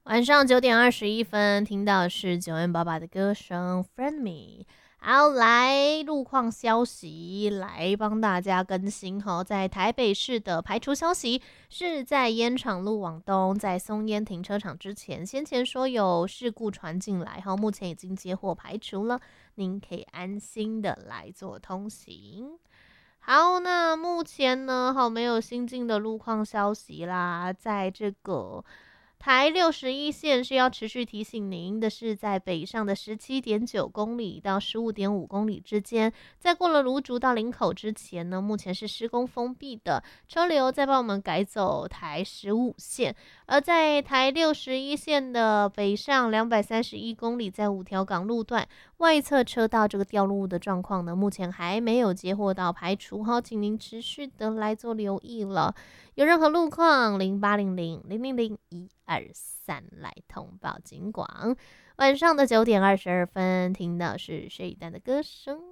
晚上9点21分，听到的是九 N 爸爸的歌声《Friend Me》。好，来路况消息，来帮大家更新哈。在台北市的排除消息是在烟厂路往东，在松烟停车场之前，先前说有事故传进来哈，目前已经接获排除了，您可以安心的来做通行。好，那目前呢，没有新进的路况消息啦，在这个台61线是要持续提醒您的是，在北上的17.9公里到15.5公里之间，在过了芦竹到林口之前呢，目前是施工封闭的，车流再帮我们改走台15线，而在台61线的北上231公里，在五条港路段外侧车道这个掉落物的状况呢，目前还没有接获到排除哈，请您持续的来做留意了。有任何路况0800000123来通报警广。晚上的9点22分，听到是谁丹的歌声。